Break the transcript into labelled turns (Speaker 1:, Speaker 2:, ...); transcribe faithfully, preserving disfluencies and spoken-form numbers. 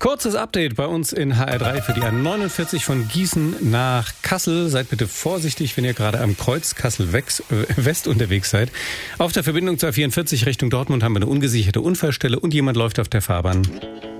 Speaker 1: Kurzes Update bei uns in H R drei für die A neunundvierzig von Gießen nach Kassel. Seid bitte vorsichtig, wenn ihr gerade am Kreuz Kassel-West unterwegs seid. Auf der Verbindung zur A vierundvierzig Richtung Dortmund haben wir eine ungesicherte Unfallstelle und jemand läuft auf der Fahrbahn.